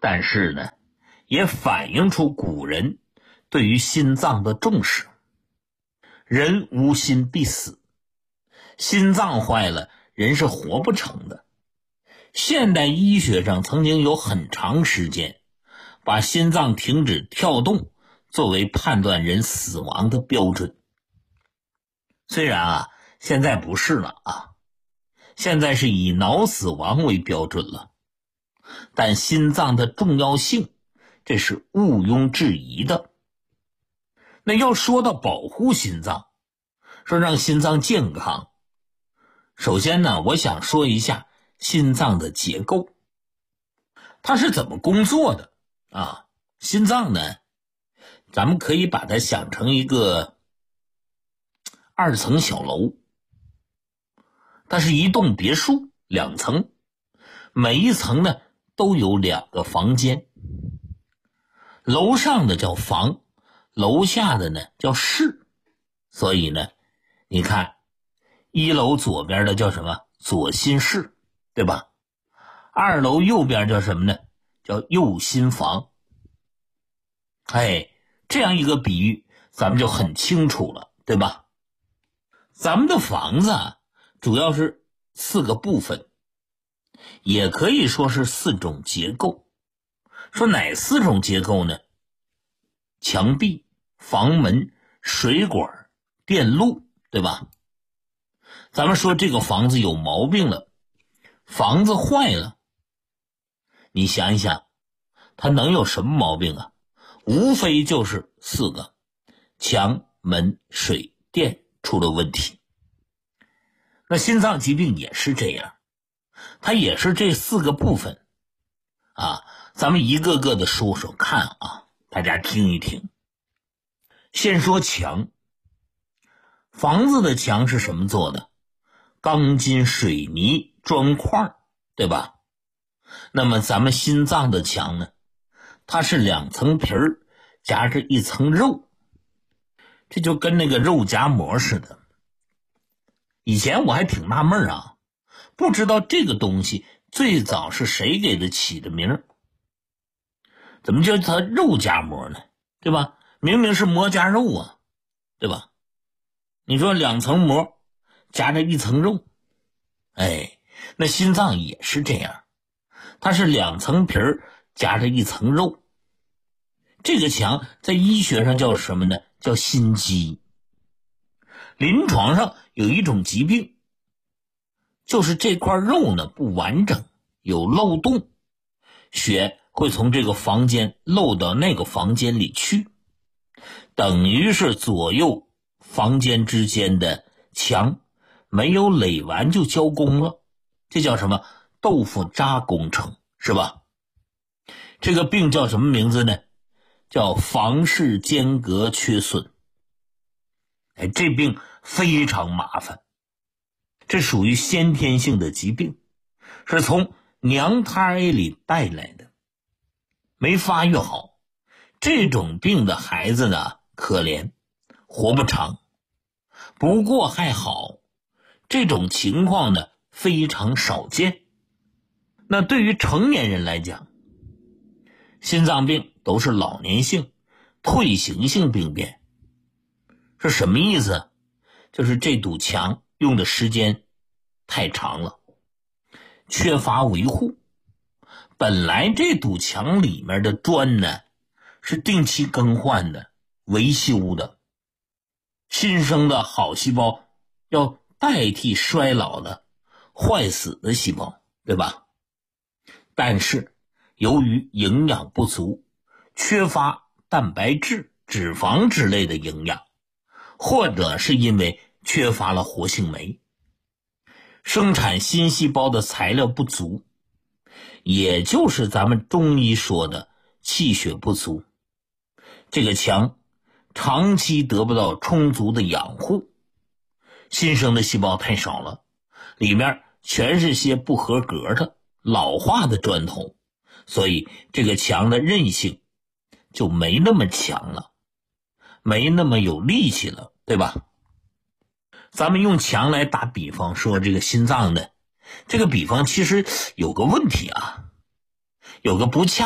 但是呢，也反映出古人对于心脏的重视。人无心必死，心脏坏了，人是活不成的。现代医学上曾经有很长时间把心脏停止跳动作为判断人死亡的标准。虽然现在不是了现在是以脑死亡为标准了，但心脏的重要性这是毋庸置疑的。那要说到保护心脏，说让心脏健康，首先呢，我想说一下心脏的结构，它是怎么工作的心脏呢，咱们可以把它想成一个2层小楼，它是一栋别墅，2层，每一层呢都有2个房间，楼上的叫房，楼下的呢叫室。所以呢，你看1楼左边的叫什么？左心室，对吧？2楼右边叫什么呢？叫右心房。这样一个比喻咱们就很清楚了，对吧？咱们的房子主要是4个部分，也可以说是4种结构。说哪4种结构呢？墙壁、房门、水管、电路，对吧？咱们说这个房子有毛病了，房子坏了，你想一想，它能有什么毛病啊？无非就是4个，墙、门、水、电出了问题。那心脏疾病也是这样，它也是这4个部分咱们一个个的说说看大家听一听。先说墙，房子的墙是什么做的？钢筋、水泥、砖块，对吧？那么咱们心脏的墙呢，它是2层皮儿夹着1层肉，这就跟那个肉夹馍似的。以前我还挺纳闷不知道这个东西最早是谁给它起的名，怎么叫它肉夹馍呢？对吧？明明是馍夹肉对吧？你说2层馍夹着1层肉，那心脏也是这样，它是2层皮儿夹着1层肉。这个墙在医学上叫什么呢？叫心肌。临床上有一种疾病，就是这块肉呢不完整，有漏洞，血会从这个房间漏到那个房间里去，等于是左右房间之间的墙没有垒完就交工了，这叫什么？豆腐渣工程，是吧？这个病叫什么名字呢？叫房室间隔缺损。这病非常麻烦，这属于先天性的疾病，是从娘胎里带来的，没发育好。这种病的孩子呢，可怜，活不长。不过还好，这种情况呢非常少见。那对于成年人来讲，心脏病都是老年性、退行性病变。是什么意思？就是这堵墙用的时间太长了，缺乏维护。本来这堵墙里面的砖呢是定期更换的、维修的，新生的好细胞要代替衰老的、坏死的细胞，对吧？但是由于营养不足，缺乏蛋白质、脂肪之类的营养，或者是因为缺乏了活性酶，生产新细胞的材料不足，也就是咱们中医说的气血不足。这个墙长期得不到充足的养护，新生的细胞太少了，里面全是些不合格的老化的砖头，所以这个墙的韧性就没那么强了，没那么有力气了，对吧？咱们用墙来打比方说这个心脏的，这个比方其实有个问题有个不恰